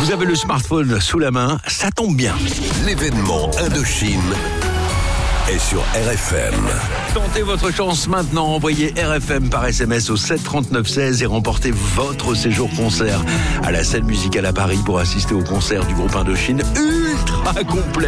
Vous avez le smartphone sous la main, ça tombe bien. L'événement Indochine est sur RFM. Tentez votre chance maintenant, envoyez RFM par SMS au 73916 et remportez votre séjour concert à la scène musicale à Paris pour assister au concert du groupe Indochine ultra complet.